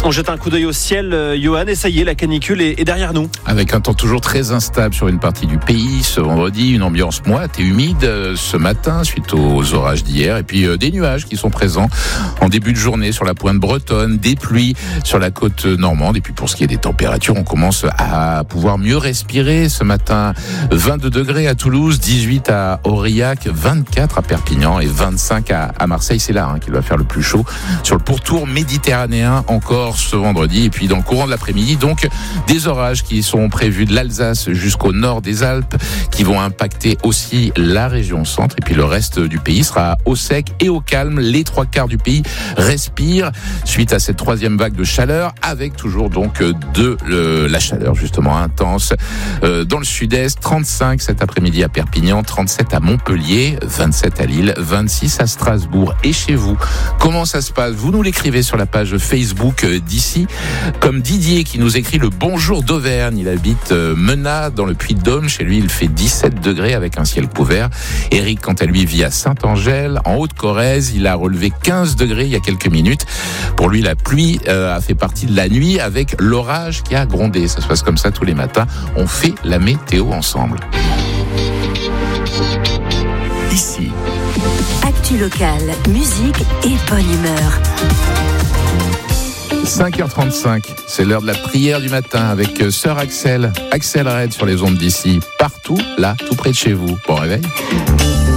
On jette un coup d'œil au ciel, Johan, et ça y est, la canicule est derrière nous. Avec un temps toujours très instable sur une partie du pays. Ce vendredi, une ambiance moite et humide ce matin suite aux orages d'hier. Et puis des nuages qui sont présents en début de journée sur la pointe bretonne, des pluies sur la côte normande. Et puis pour ce qui est des températures, on commence à pouvoir mieux respirer ce matin. 22 degrés à Toulouse, 18 à Aurillac, 24 à Perpignan et 25 à Marseille. C'est là qu'il va faire le plus chaud sur le pourtour méditerranéen encore ce vendredi. Et puis dans le courant de l'après-midi, donc des orages qui sont prévus de l'Alsace jusqu'au nord des Alpes, qui vont impacter aussi la région centre. Et puis le reste du pays sera au sec et au calme. Les 3/4 du pays respirent suite à cette troisième vague de chaleur, avec toujours donc de la chaleur justement intense dans le sud-est. 35 cet après-midi à Perpignan, 37 à Montpellier, 27 à Lille, 26 à Strasbourg. Et chez vous, comment ça se passe? Vous nous l'écrivez sur la page Facebook d'ici, comme Didier qui nous écrit le bonjour d'Auvergne. Il habite Menat dans le Puy-de-Dôme. Chez lui, il fait 17 degrés avec un ciel couvert. Eric, quant à lui, vit à Saint-Angèle, en Haute-Corrèze. Il a relevé 15 degrés il y a quelques minutes. Pour lui, la pluie a fait partie de la nuit avec l'orage qui a grondé. Ça se passe comme ça tous les matins. On fait la météo ensemble. Ici. Actu locale, musique et bonne humeur. 5h35, c'est l'heure de la prière du matin avec Sœur Axel Red sur les ondes d'ici, partout, là, tout près de chez vous. Bon réveil.